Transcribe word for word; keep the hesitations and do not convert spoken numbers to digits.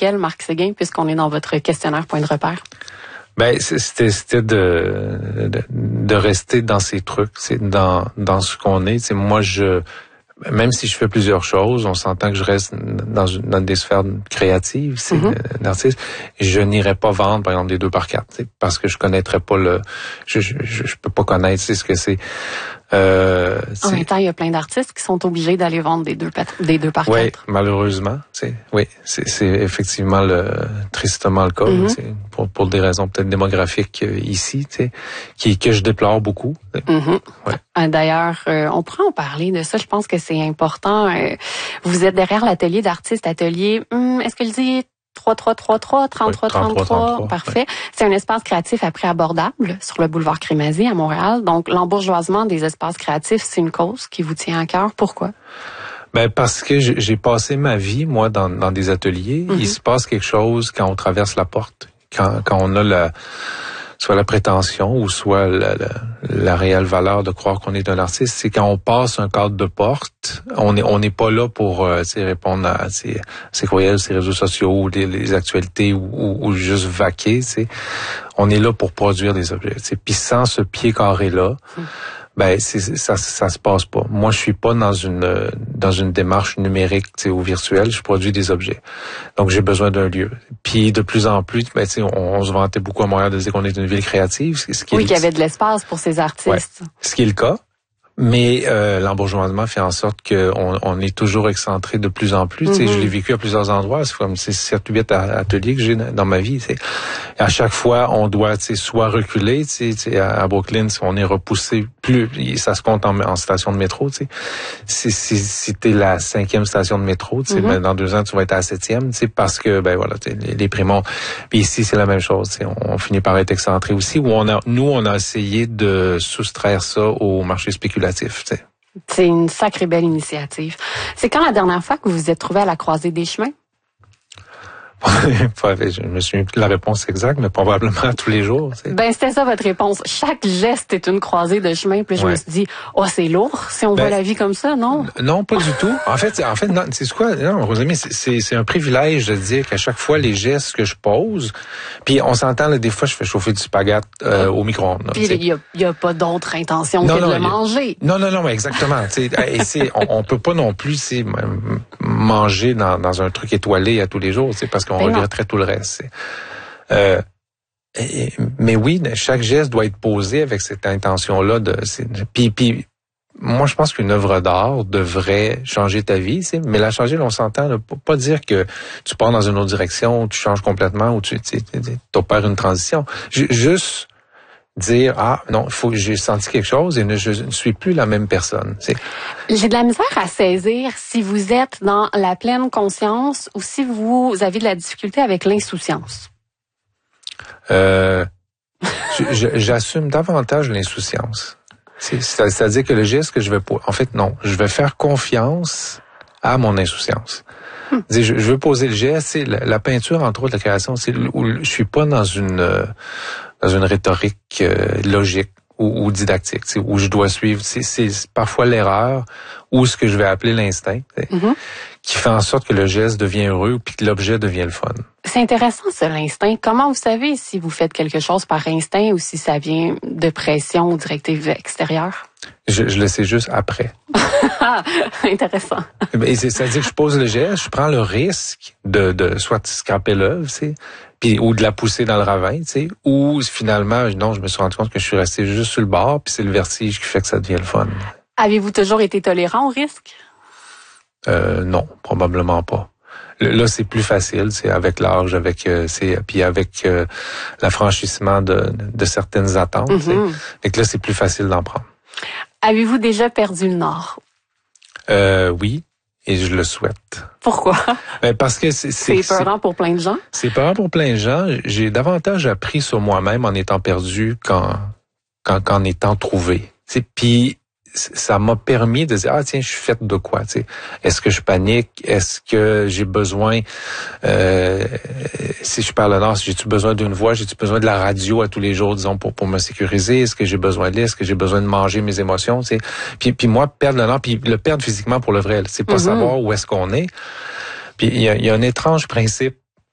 lesquels, Marc Séguin, puisqu'on est dans votre questionnaire point de repère? Ben c'était c'était de, de de rester dans ces trucs, c'est dans dans ce qu'on est. C'est moi je même si je fais plusieurs choses, on s'entend que je reste dans une dans des sphères créatives, c'est mm-hmm. d'artiste. Je n'irai pas vendre par exemple des deux par quatre, parce que je connaîtrais pas le je je je peux pas connaître c'est ce que c'est. Euh, en même temps, il y a plein d'artistes qui sont obligés d'aller vendre des deux, pat- des deux par oui, quatre. Malheureusement, c'est oui, c'est, c'est effectivement le tristement le cas, mm-hmm. c'est pour pour des raisons peut-être démographiques euh, ici, tu sais, qui que je déplore beaucoup. Mm-hmm. Ouais. D'ailleurs, euh, on pourrait en parler de ça. Je pense que c'est important. Euh, vous êtes derrière l'atelier d'artistes, atelier. Hum, est-ce que je dis trois trois trois trois, trente-trois trente-trois, parfait. Ouais. C'est un espace créatif à prix abordable sur le boulevard Crémazie à Montréal. Donc, l'embourgeoisement des espaces créatifs, c'est une cause qui vous tient à cœur. Pourquoi? Ben parce que j'ai passé ma vie, moi, dans, dans des ateliers. Mm-hmm. Il se passe quelque chose quand on traverse la porte, quand, quand on a la... soit la prétention ou soit la, la, la réelle valeur de croire qu'on est un artiste, c'est quand on passe un cadre de porte, on est on n'est pas là pour euh, répondre à ces courriels, ces réseaux sociaux ou les, les actualités ou, ou, ou juste vaquer. T'sais. On est là pour produire des objets. T'sais. Puis sans ce pied carré là. Mmh. Ben c'est ça ça se passe pas. Moi je suis pas dans une dans une démarche numérique ou virtuelle, je produis des objets. Donc j'ai besoin d'un lieu. Puis de plus en plus, ben tu sais on, on se vantait beaucoup à Montréal de dire qu'on est une ville créative, ce qui oui, est, qu'il y avait de l'espace pour ces artistes. Ouais, ce qui est le cas. Mais euh, l'embourgeoisement fait en sorte qu'on on est toujours excentré de plus en plus. Mm-hmm. Tu sais, je l'ai vécu à plusieurs endroits. C'est comme c'est sept huit ateliers que j'ai dans ma vie. Tu sais. Et à chaque fois, on doit tu sais, soit reculer. Tu sais, tu sais, à Brooklyn, on est repoussé plus. Ça se compte en, en station de métro. Tu sais. Si, si, si t'es la cinquième station de métro, tu sais, mm-hmm. ben, dans deux ans, tu vas être à la septième. Tu sais, parce que ben voilà, tu sais, les, les prix montent. Puis ici, c'est la même chose. Tu sais, on, on finit par être excentré aussi. Où on a, nous, on a essayé de soustraire ça au marché spéculatif. C'est une sacrée belle initiative. C'est quand la dernière fois que vous vous êtes trouvé à la croisée des chemins? Je me souviens plus de la réponse exacte, mais probablement tous les jours. T'sais. Ben c'était ça votre réponse. Chaque geste est une croisée de chemin. Puis je ouais. me suis dit, oh c'est lourd si on ben, voit la vie comme ça, non? Non, pas du tout. En fait, en fait, non, c'est quoi? Non, Rosalie, c'est c'est un privilège de dire qu'à chaque fois les gestes que je pose, puis on s'entend là, des fois je fais chauffer du spaghette euh, au micro-ondes. Puis il y a, y a pas d'autre intention non, que non, de le manger. Non, non, non, mais exactement. Et c'est, on, on peut pas non plus manger dans, dans un truc étoilé à tous les jours, parce qu'on on regretterait tout le reste. Euh, et, mais oui, chaque geste doit être posé avec cette intention-là. De, puis, puis, moi, je pense qu'une œuvre d'art devrait changer ta vie, tu sais, mais la changer, là, on s'entend, là, pas, pas dire que tu pars dans une autre direction, ou tu changes complètement, ou tu opères une transition. J- juste dire ah non, il faut j'ai senti quelque chose et ne, je ne suis plus la même personne. C'est... J'ai de la misère à saisir si vous êtes dans la pleine conscience ou si vous avez de la difficulté avec l'insouciance. Euh, je, j'assume davantage l'insouciance. C'est, c'est-à-dire que le geste que je vais pour, en fait non, je vais faire confiance à mon insouciance. Hmm. Je, je veux poser le geste, c'est la, la peinture entre autres, la création, c'est où je suis pas dans une euh, dans une rhétorique euh, logique ou, ou didactique, où je dois suivre. C'est, c'est parfois l'erreur ou ce que je vais appeler l'instinct, mm-hmm. qui fait en sorte que le geste devient heureux puis que l'objet devient le fun. C'est intéressant ça, l'instinct. Comment vous savez si vous faites quelque chose par instinct ou si ça vient de pression ou directive extérieure? Je, je le sais juste après. Intéressant. Et c'est, c'est-à-dire que je pose le geste, je prends le risque de, de soit scraper l'œuvre, tu sais, puis ou de la pousser dans le ravin, tu sais, ou finalement, non, je me suis rendu compte que je suis resté juste sur le bord, puis c'est le vertige qui fait que ça devient le fun. Avez-vous toujours été tolérant au risque? Euh, non, probablement pas. Là, c'est plus facile, c'est avec l'âge, avec euh, c'est puis avec euh, l'affranchissement de, de certaines attentes. Mm-hmm. Et que là, c'est plus facile d'en prendre. Avez-vous déjà perdu le nord? Euh, oui, et je le souhaite. Pourquoi? Ben parce que c'est c'est, c'est peurant pour plein de gens. C'est peurant pour plein de gens. J'ai davantage appris sur moi-même en étant perdu qu'en qu'en, qu'en étant trouvé. C'est puis ça m'a permis de dire ah tiens je suis faite de quoi, tu sais, est-ce que je panique, est-ce que j'ai besoin euh, si je parle le nord, j'ai-tu besoin d'une voix, j'ai-tu besoin de la radio à tous les jours disons pour pour me sécuriser, est-ce que j'ai besoin de lire, est-ce que j'ai besoin de manger mes émotions, tu sais, puis puis moi perdre le nord puis le perdre physiquement pour le vrai, c'est pas mm-hmm. savoir où est-ce qu'on est. Puis il y a, il y a un étrange principe